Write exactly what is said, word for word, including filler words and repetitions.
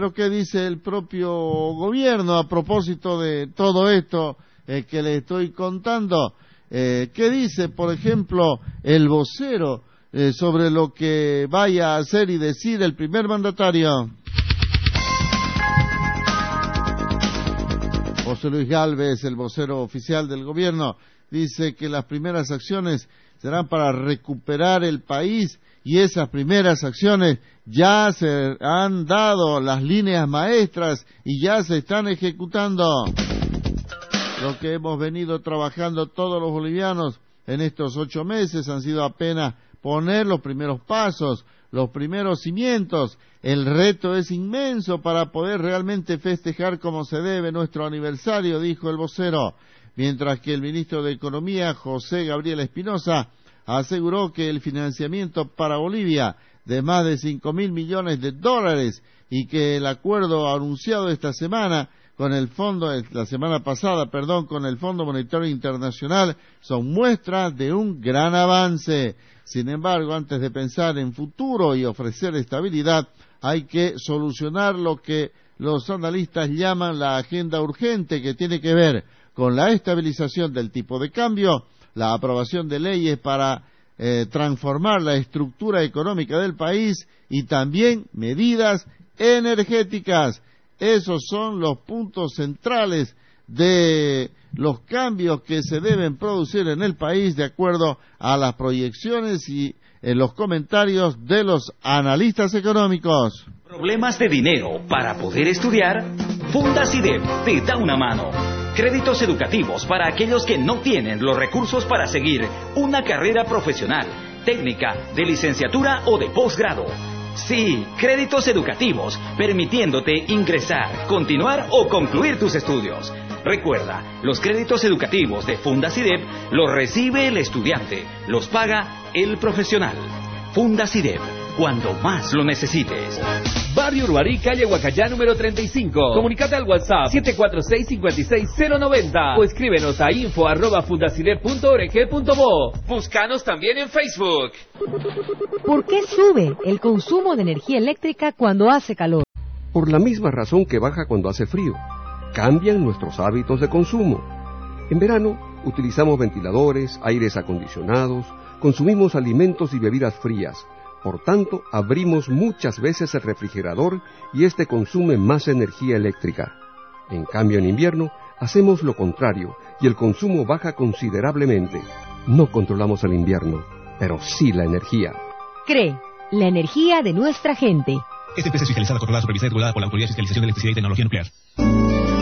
pero ¿qué dice el propio gobierno a propósito de todo esto eh, que le estoy contando? Eh, ¿Qué dice, por ejemplo, el vocero eh, sobre lo que vaya a hacer y decir el primer mandatario? José Luis Gálvez, el vocero oficial del gobierno, dice que las primeras acciones serán para recuperar el país y esas primeras acciones ya se han dado las líneas maestras y ya se están ejecutando. Lo que hemos venido trabajando todos los bolivianos en estos ocho meses han sido apenas poner los primeros pasos, los primeros cimientos. El reto es inmenso para poder realmente festejar como se debe nuestro aniversario, dijo el vocero, mientras que el ministro de Economía, José Gabriel Espinosa, aseguró que el financiamiento para Bolivia de más de cinco mil millones de dólares y que el acuerdo anunciado esta semana con el fondo, la semana pasada, perdón, con el Fondo Monetario Internacional son muestras de un gran avance. Sin embargo, antes de pensar en futuro y ofrecer estabilidad, hay que solucionar lo que los analistas llaman la agenda urgente, que tiene que ver con la estabilización del tipo de cambio, la aprobación de leyes para eh, transformar la estructura económica del país y también medidas energéticas. Esos son los puntos centrales de los cambios que se deben producir en el país de acuerdo a las proyecciones y en los comentarios de los analistas económicos. ¿Problemas de dinero para poder estudiar? Fundacidep te da una mano. Créditos educativos para aquellos que no tienen los recursos para seguir una carrera profesional, técnica, de licenciatura o de posgrado. Sí, créditos educativos, permitiéndote ingresar, continuar o concluir tus estudios. Recuerda, los créditos educativos de Fundacidep los recibe el estudiante, los paga el profesional. Fundacidep, cuando más lo necesites. Barrio Uruarí, calle Huacayá, número treinta y cinco. Comunicate al WhatsApp siete cuatro seis, cinco seis cero nueve cero o escríbenos a info arroba fundacidep punto org punto bo. Búscanos también en Facebook. ¿Por qué sube el consumo de energía eléctrica cuando hace calor? Por la misma razón que baja cuando hace frío. Cambian nuestros hábitos de consumo. En verano utilizamos ventiladores, aires acondicionados, consumimos alimentos y bebidas frías. Por tanto, abrimos muchas veces el refrigerador y este consume más energía eléctrica. En cambio, en invierno, hacemos lo contrario y el consumo baja considerablemente. No controlamos el invierno, pero sí la energía. CRE, la energía de nuestra gente. Esta empresa es fiscalizada, controlada, supervisada y regulada por la Autoridad de Fiscalización de Electricidad y Tecnología Nuclear.